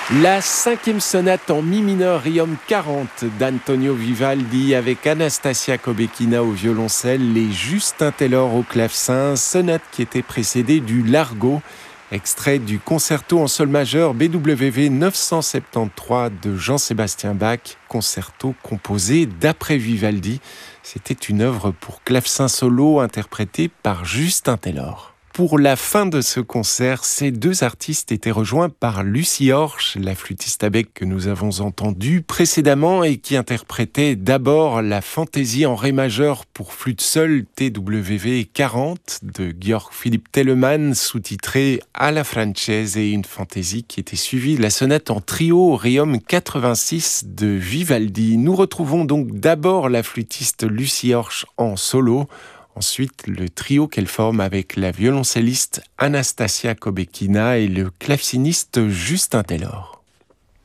La 5e sonate en mi mineur Riom 40 d'Antonio Vivaldi avec Anastasia Kobekina au violoncelle et Justin Taylor au clavecin, sonate qui était précédée du Largo, extrait du concerto en sol majeur BWV 973 de Jean-Sébastien Bach, concerto composé d'après Vivaldi. C'était une œuvre pour clavecin solo interprétée par Justin Taylor. Pour la fin de ce concert, ces deux artistes étaient rejoints par Lucie Horsch, la flûtiste à bec que nous avons entendue précédemment et qui interprétait d'abord la fantaisie en ré majeur pour flûte seule TWV 40 de Georg Philipp Telemann, sous-titrée à la française, et une fantaisie qui était suivie de la sonate en trio Riom 86 de Vivaldi. Nous retrouvons donc d'abord la flûtiste Lucie Horsch en solo, ensuite, le trio qu'elle forme avec la violoncelliste Anastasia Kobekina et le claveciniste Justin Taylor.